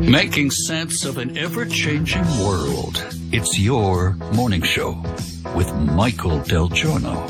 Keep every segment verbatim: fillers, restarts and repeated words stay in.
Making sense of an ever-changing world. It's your morning show with Michael Del Giorno.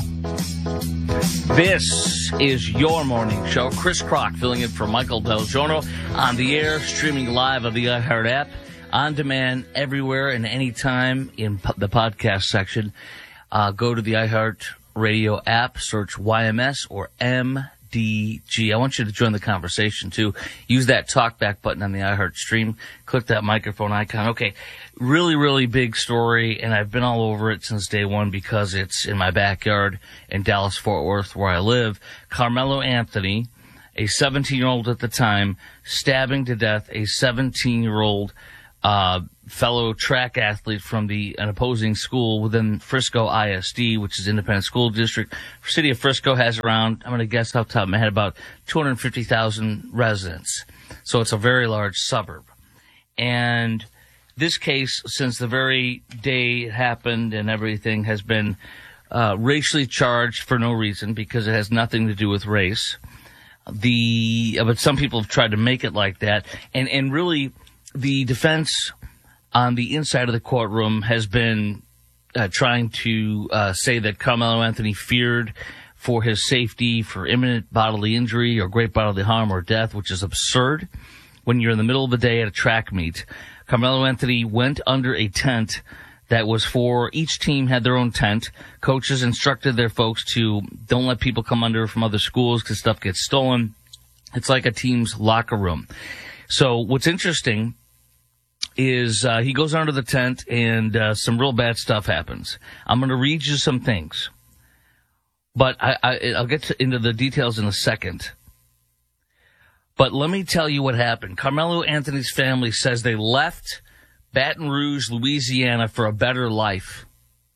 This is your morning show. Chris Crock filling in for Michael Del Giorno on the air, streaming live on the iHeart app, on demand everywhere and anytime in the podcast section. Uh, go to the iHeart Radio app, search Y M S or M D G. I want you to join the conversation, too. Use that talkback button on the iHeart stream. Click that microphone icon. Okay, really, really big story, and I've been all over it since day one because it's in my backyard in Dallas-Fort Worth where I live. Carmelo Anthony, a seventeen-year-old at the time, stabbing to death a seventeen-year-old uh fellow track athlete from the an opposing school within Frisco I S D, which is independent school district. The city of Frisco has around, I'm going to guess off the top of my head, about two hundred fifty thousand residents. So it's a very large suburb. And this case, since the very day it happened and everything, has been uh, racially charged for no reason because it has nothing to do with race. The but some people have tried to make it like that. And, and really, the defense on the inside of the courtroom has been uh, trying to uh, say that Carmelo Anthony feared for his safety, for imminent bodily injury or great bodily harm or death, which is absurd. When you're in the middle of the day at a track meet, Carmelo Anthony went under a tent that was for, each team had their own tent. Coaches instructed their folks to don't let people come under from other schools because stuff gets stolen. It's like a team's locker room. So what's interesting is uh, he goes under the tent and uh, some real bad stuff happens. I'm going to read you some things, but I, I, I'll get to, into the details in a second. But let me tell you what happened. Carmelo Anthony's family says they left Baton Rouge, Louisiana for a better life.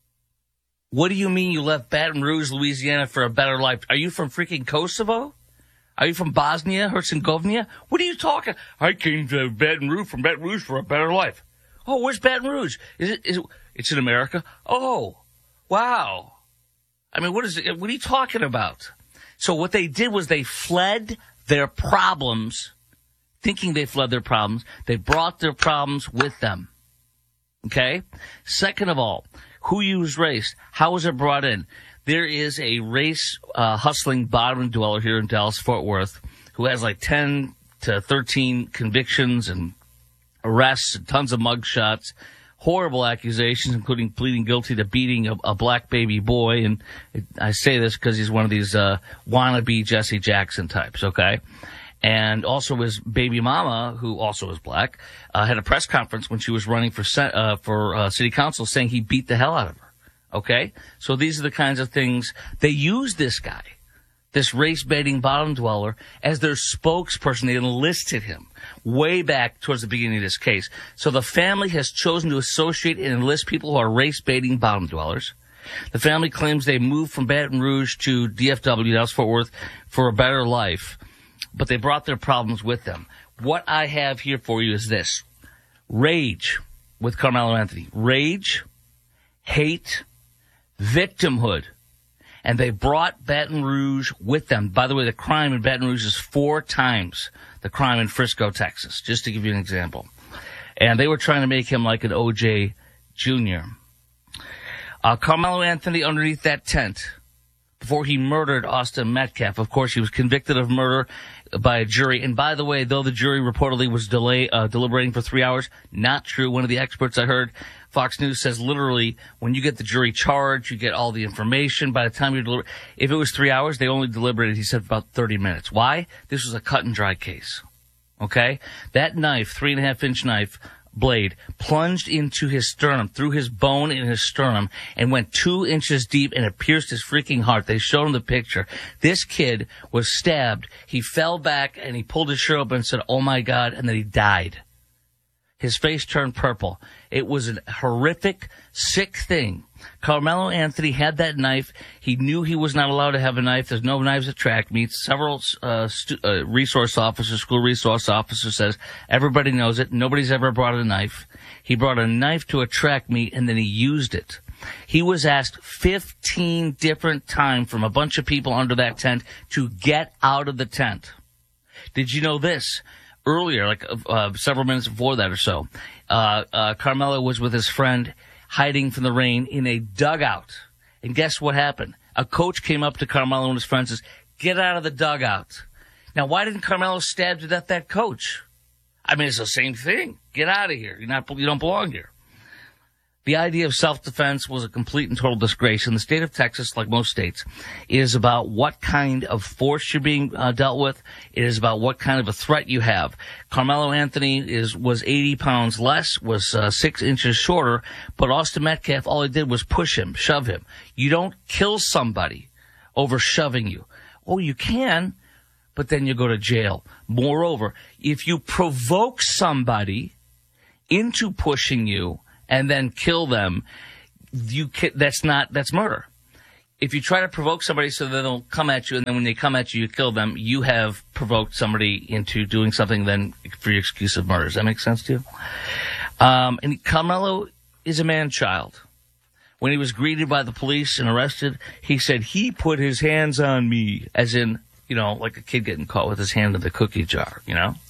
What do you mean you left Baton Rouge, Louisiana for a better life? Are you from freaking Kosovo? Are you from Bosnia, Herzegovina? What are you talking? I came to Baton Rouge from Baton Rouge for a better life. Oh, where's Baton Rouge? Is it? Is it? It's in America. Oh, wow. I mean, what is it? What are you talking about? So what they did was they fled their problems, thinking they fled their problems. They brought their problems with them. Okay. Second of all, who used race? How was it brought in? There is a race uh, hustling bottom dweller here in Dallas-Fort Worth who has like ten to thirteen convictions and arrests and tons of mugshots, horrible accusations, including pleading guilty to beating a, a black baby boy. And it, I say this because he's one of these uh, wannabe Jesse Jackson types, okay? And also his baby mama, who also is black, uh, had a press conference when she was running for, uh, for uh, city council saying he beat the hell out of her. Okay, so these are the kinds of things. They use this guy, this race-baiting bottom dweller, as their spokesperson. They enlisted him way back towards the beginning of this case. So the family has chosen to associate and enlist people who are race-baiting bottom dwellers. The family claims they moved from Baton Rouge to D F W, Dallas-Fort Worth, for a better life, but they brought their problems with them. What I have here for you is this. Rage with Carmelo Anthony. Rage, hate, victimhood, and they brought Baton Rouge with them. By the way, the crime in Baton Rouge is four times the crime in Frisco, Texas, just to give you an example. And they were trying to make him like an O J Junior Uh, Carmelo Anthony, underneath that tent, before he murdered Austin Metcalf, of course, he was convicted of murder by a jury. And by the way, though the jury reportedly was delay, uh, deliberating for three hours, not true. One of the experts I heard, Fox News, says literally when you get the jury charged, you get all the information. By the time you deliver, if it was three hours, they only deliberated, he said, about thirty minutes. Why? This was a cut and dry case. Okay? That knife, three and a half inch knife, blade plunged into his sternum, through his bone in his sternum, and went two inches deep, and it pierced his freaking heart. They showed him the picture. This kid was stabbed. He fell back, and he pulled his shirt up and said, oh, my God, and then he died. His face turned purple. It was a horrific, sick thing. Carmelo Anthony had that knife. He knew he was not allowed to have a knife. There's no knives at track meets. Several uh, stu- uh, resource officers, school resource officer says everybody knows it. Nobody's ever brought a knife. He brought a knife to a track meet, and then he used it. He was asked fifteen different times from a bunch of people under that tent to get out of the tent. Did you know this? earlier, like uh, several minutes before that or so, uh, uh, Carmelo was with his friend hiding from the rain in a dugout. And guess what happened? A coach came up to Carmelo and his friends and says, "Get out of the dugout." Now, why didn't Carmelo stab to death that coach? I mean, it's the same thing. Get out of here. You're not, you don't belong here. The idea of self-defense was a complete and total disgrace. In the state of Texas, like most states, it is about what kind of force you're being uh, dealt with. It is about what kind of a threat you have. Carmelo Anthony is was eighty pounds less, was uh, six inches shorter, but Austin Metcalf, all he did was push him, shove him. You don't kill somebody over shoving you. Oh, you can, but then you go to jail. Moreover, if you provoke somebody into pushing you, and then kill them, you ki- that's not, that's murder. If you try to provoke somebody so that they'll come at you, and then when they come at you, you kill them, you have provoked somebody into doing something then for your excuse of murder. Does that make sense to you? Um, and Carmelo is a man-child. When he was greeted by the police and arrested, he said, "He put his hands on me," as in, you know, like a kid getting caught with his hand in the cookie jar, you know?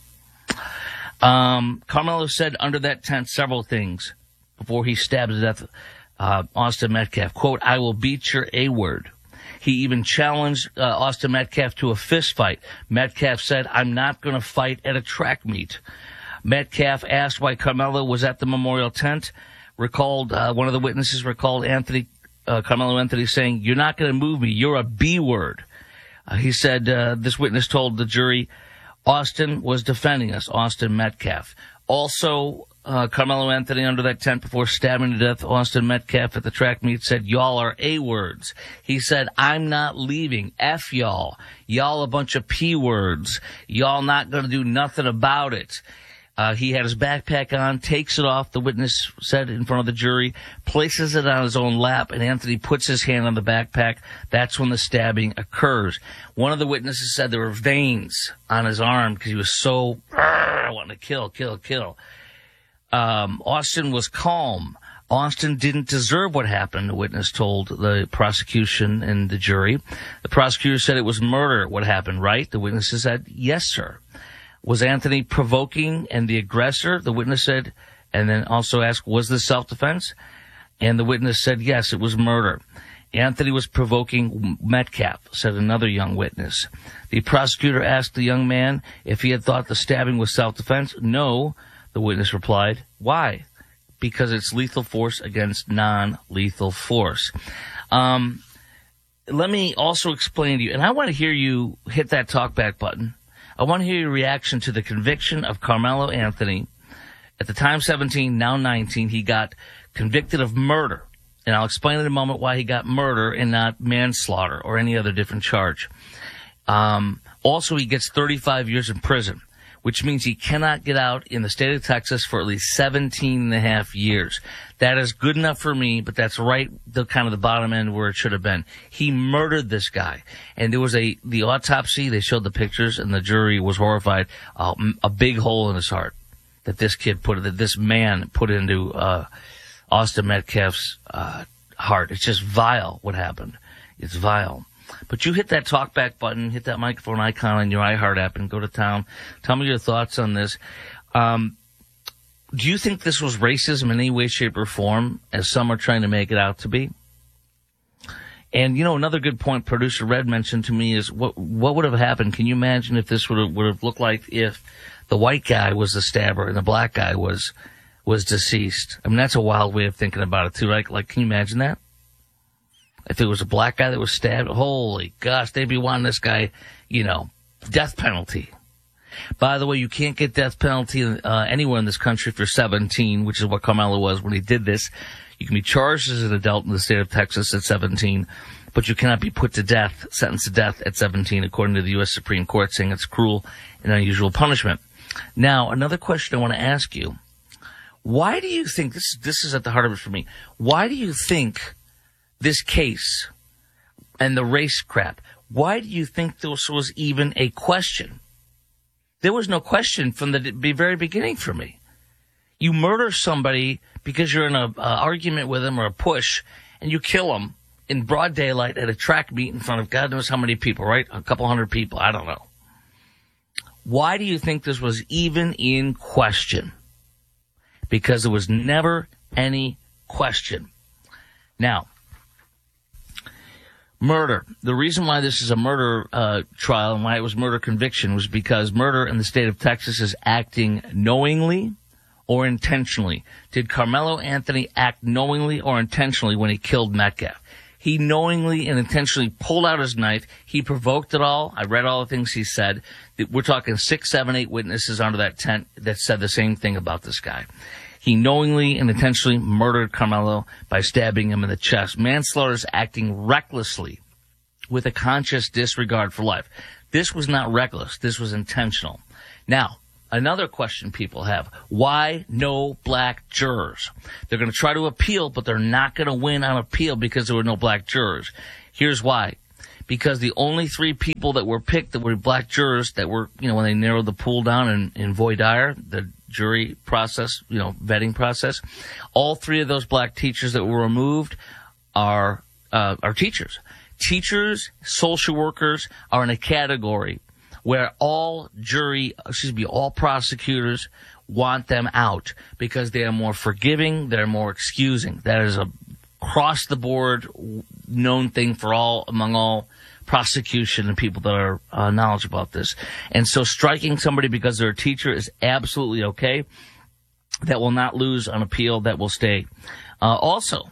Um, Carmelo said under that tent several things before he stabbed to death uh, Austin Metcalf. Quote, "I will beat your A-word." He even challenged uh, Austin Metcalf to a fist fight. Metcalf said, "I'm not going to fight at a track meet." Metcalf asked why Carmelo was at the memorial tent. Recalled, uh, one of the witnesses recalled Anthony, uh, Carmelo Anthony saying, "You're not going to move me. You're a B-word." Uh, he said, uh, this witness told the jury, Austin was defending us, Austin Metcalf. Also, Uh, Carmelo Anthony under that tent before stabbing to death Austin Metcalf at the track meet said, "Y'all are A-words." He said, "I'm not leaving. F y'all. Y'all a bunch of P-words. Y'all not going to do nothing about it." Uh, he had his backpack on, takes it off, the witness said in front of the jury, places it on his own lap, and Anthony puts his hand on the backpack. That's when the stabbing occurs. One of the witnesses said there were veins on his arm because he was so, wanting to kill, kill, kill. Um, Austin was calm. Austin didn't deserve what happened, the witness told the prosecution and the jury. The prosecutor said it was murder what happened, right? The witnesses said, "Yes, sir." Was Anthony provoking and the aggressor? The witness said, and then also asked, was this self-defense? And the witness said, yes, it was murder. Anthony was provoking Metcalf, said another young witness. The prosecutor asked the young man if he had thought the stabbing was self-defense. No. The witness replied, "Why?" "Because it's lethal force against non-lethal force." Um, let me also explain to you, and I want to hear you hit that talkback button. I want to hear your reaction to the conviction of Carmelo Anthony. At the time seventeen, now nineteen, he got convicted of murder. And I'll explain in a moment why he got murder and not manslaughter or any other different charge. Um, also, he gets thirty-five years in prison, which means he cannot get out in the state of Texas for at least seventeen and a half years. That is good enough for me, but that's right the kind of the bottom end where it should have been. He murdered this guy. And there was a, the autopsy, they showed the pictures, and the jury was horrified. Uh, a big hole in his heart that this kid put, that this man put into, uh, Austin Metcalf's, uh, heart. It's just vile what happened. It's vile. But you hit that talkback button, hit that microphone icon on your iHeart app, and go to town. Tell me your thoughts on this. Um, do you think this was racism in any way, shape, or form, as some are trying to make it out to be? And, you know, another good point producer Red mentioned to me is what what would have happened? Can you imagine if this would have, would have looked like if the white guy was the stabber and the black guy was was deceased? I mean, that's a wild way of thinking about it, too, right? Like, can you imagine that? If it was a black guy that was stabbed, holy gosh, they'd be wanting this guy, you know, death penalty. By the way, you can't get death penalty uh, anywhere in this country if you're seventeen, which is what Carmelo was when he did this. You can be charged as an adult in the state of Texas at seventeen, but you cannot be put to death, sentenced to death at seventeen, according to the U S Supreme Court, saying it's cruel and unusual punishment. Now, another question I want to ask you. Why do you think, this, this is at the heart of it for me, why do you think this case and the race crap, why do you think this was even a question? There was no question from the very beginning for me. You murder somebody because you're in an argument with him or a push, and you kill him in broad daylight at a track meet in front of God knows how many people, right? A couple hundred people, I don't know. Why do you think this was even in question? Because there was never any question. Now, murder. The reason why this is a murder uh, trial and why it was murder conviction was because murder in the state of Texas is acting knowingly or intentionally. Did Carmelo Anthony act knowingly or intentionally when he killed Metcalf? He knowingly and intentionally pulled out his knife. He provoked it all. I read all the things he said. We're talking six, seven, eight witnesses under that tent that said the same thing about this guy. He knowingly and intentionally murdered Carmelo by stabbing him in the chest. Manslaughter is acting recklessly with a conscious disregard for life. This was not reckless. This was intentional. Now, another question people have, why no black jurors? They're going to try to appeal, but they're not going to win on appeal because there were no black jurors. Here's why. Because the only three people that were picked that were black jurors that were, you know, when they narrowed the pool down in, in voir dire, the jury process, you know, vetting process, all three of those black teachers that were removed are, uh, are teachers. Teachers, social workers are in a category where all jury, excuse me, all prosecutors want them out because they are more forgiving, they're more excusing. That is a across the board known thing for all, among all prosecution and people that are uh, knowledgeable about this. And so striking somebody because they're a teacher is absolutely okay. That will not lose on appeal. That will stay. Uh, also,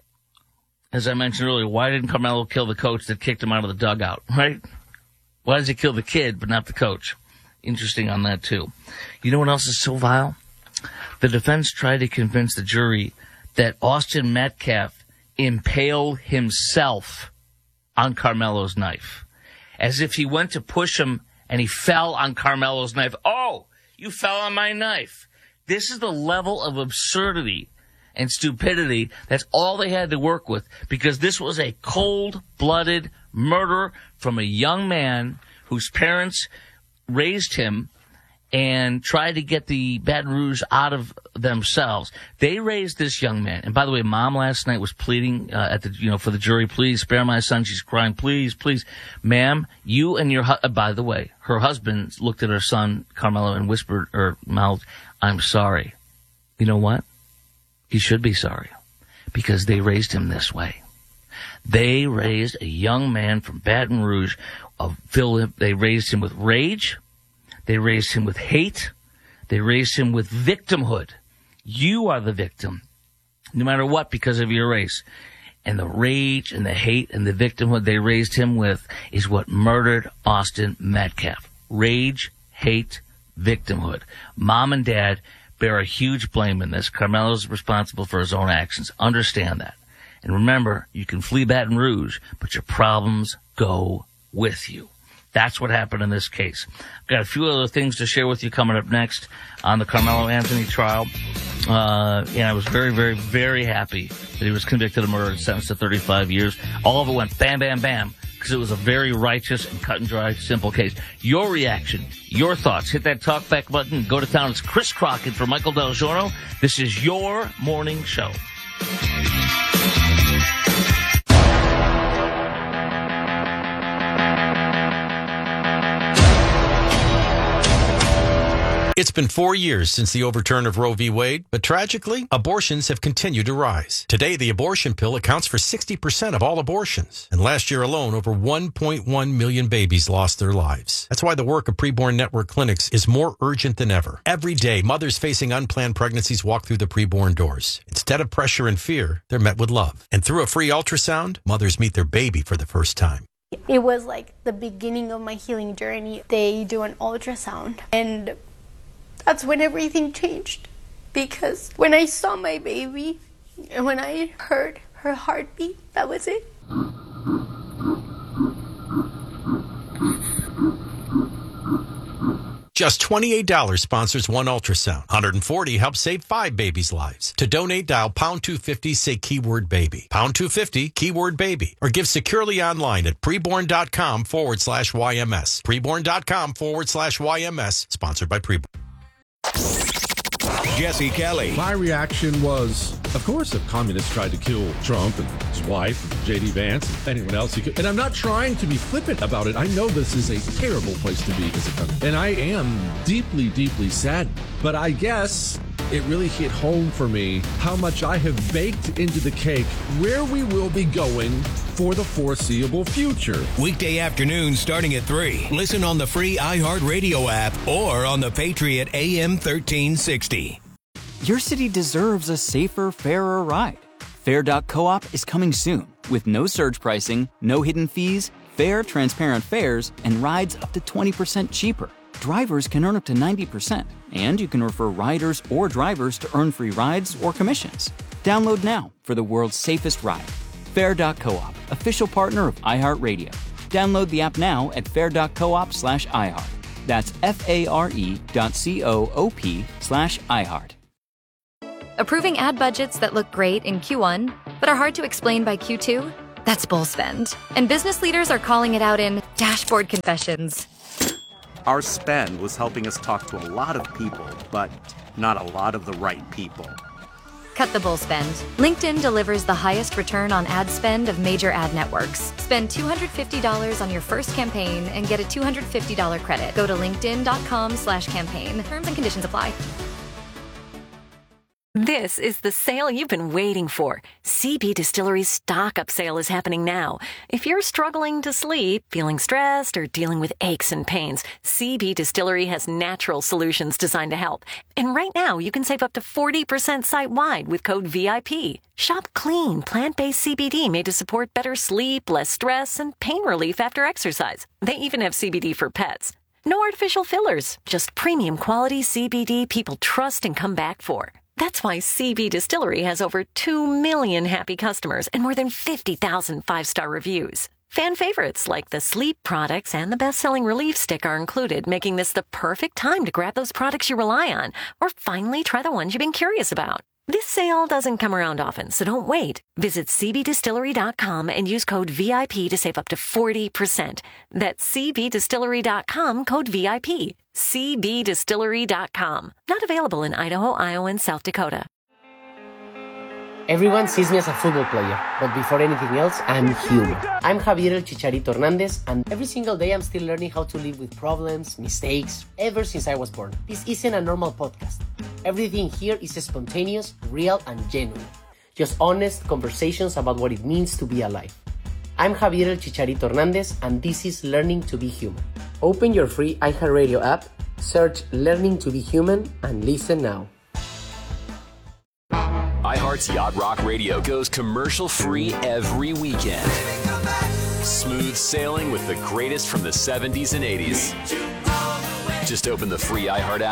as I mentioned earlier, why didn't Carmelo kill the coach that kicked him out of the dugout, right? Why does he kill the kid but not the coach? Interesting on that, too. You know what else is so vile? The defense tried to convince the jury that Austin Metcalf impaled himself on Carmelo's knife, as if he went to push him and he fell on Carmelo's knife. Oh, you fell on my knife. This is the level of absurdity and stupidity. That's all they had to work with, because this was a cold-blooded murder from a young man whose parents raised him and tried to get the Baton Rouge out of themselves. They raised this young man. And by the way, mom last night was pleading uh, at the, you know, for the jury, please spare my son. She's crying, please, please. Ma'am, you and your, hu- uh, by the way, her husband looked at her son, Carmelo, and whispered or mouthed, I'm sorry. You know what? He should be sorry, because they raised him this way. They raised a young man from Baton Rouge. Of Phil, they raised him with rage. They raised him with hate. They raised him with victimhood. You are the victim, no matter what, because of your race. And the rage and the hate and the victimhood they raised him with is what murdered Austin Metcalf. Rage, hate, victimhood. Mom and dad bear a huge blame in this. Carmelo's responsible for his own actions. Understand that. And remember, you can flee Baton Rouge, but your problems go with you. That's what happened in this case. I've got a few other things to share with you coming up next on the Carmelo Anthony trial. Uh, and I was very, very, very happy that he was convicted of murder and sentenced to thirty-five years. All of it went bam, bam, bam, because it was a very righteous and cut and dry, simple case. Your reaction, your thoughts, hit that talk back button. Go to town. It's Chris Crockett for Michael Del Giorno. This is your morning show. It's been four years since the overturn of Roe v. Wade, but tragically, abortions have continued to rise. Today, the abortion pill accounts for sixty percent of all abortions. And last year alone, over one point one million babies lost their lives. That's why the work of Preborn Network clinics is more urgent than ever. Every day, mothers facing unplanned pregnancies walk through the Preborn doors. Instead of pressure and fear, they're met with love. And through a free ultrasound, mothers meet their baby for the first time. It was like the beginning of my healing journey. They do an ultrasound, and that's when everything changed, because when I saw my baby and when I heard her heartbeat, that was it. Just twenty-eight dollars sponsors one ultrasound. one hundred forty dollars helps save five babies' lives. To donate, dial pound two fifty, say keyword baby. Pound two fifty, keyword baby. Or give securely online at preborn.com forward slash YMS. Preborn.com forward slash YMS. Sponsored by Preborn. Jesse Kelly. My reaction was, of course, if communists tried to kill Trump and his wife, and J D Vance, and anyone else he could. And I'm not trying to be flippant about it. I know this is a terrible place to be as a country. And I am deeply, deeply saddened. But I guess it really hit home for me how much I have baked into the cake where we will be going for the foreseeable future. Weekday afternoons starting at three. Listen on the free iHeartRadio app or on the Patriot A M thirteen sixty. Your city deserves a safer, fairer ride. Fair dot coop is coming soon with no surge pricing, no hidden fees, fair, transparent fares, and rides up to twenty percent cheaper. Drivers can earn up to ninety percent, and you can refer riders or drivers to earn free rides or commissions. Download now for the world's safest ride. Fair dot coop, official partner of iHeartRadio. Download the app now at fair dot coop slash iHeart. That's F-A-R-E dot C-O-O-P slash iHeart. Approving ad budgets that look great in Q one, but are hard to explain by Q two? That's bull spend. And business leaders are calling it out in dashboard confessions. Our spend was helping us talk to a lot of people, but not a lot of the right people. Cut the bull spend. LinkedIn delivers the highest return on ad spend of major ad networks. Spend two hundred fifty dollars on your first campaign and get a two hundred fifty dollars credit. Go to linkedin.com slash campaign. Terms and conditions apply. This is the sale you've been waiting for. C B Distillery's stock-up sale is happening now. If you're struggling to sleep, feeling stressed, or dealing with aches and pains, C B Distillery has natural solutions designed to help. And right now, you can save up to forty percent site-wide with code V I P. Shop clean, plant-based C B D made to support better sleep, less stress, and pain relief after exercise. They even have C B D for pets. No artificial fillers, just premium quality C B D people trust and come back for. That's why C B Distillery has over two million happy customers and more than fifty thousand five-star reviews. Fan favorites like the sleep products and the best-selling relief stick are included, making this the perfect time to grab those products you rely on or finally try the ones you've been curious about. This sale doesn't come around often, so don't wait. Visit C B distillery dot com and use code V I P to save up to forty percent. That's C B distillery dot com, code V I P. C B distillery dot com. Not available in Idaho, Iowa, and South Dakota. Everyone sees me as a football player, but before anything else, I'm human. I'm Javier El Chicharito Hernandez, and every single day I'm still learning how to live with problems, mistakes, ever since I was born. This isn't a normal podcast. Everything here is spontaneous, real, and genuine. Just honest conversations about what it means to be alive. I'm Javier El Chicharito Hernandez, and this is Learning to be Human. Open your free iHeartRadio app, search Learning to be Human, and listen now. iHeart's Yacht Rock Radio goes commercial-free every weekend. Smooth sailing with the greatest from the seventies and eighties. Just open the free iHeart app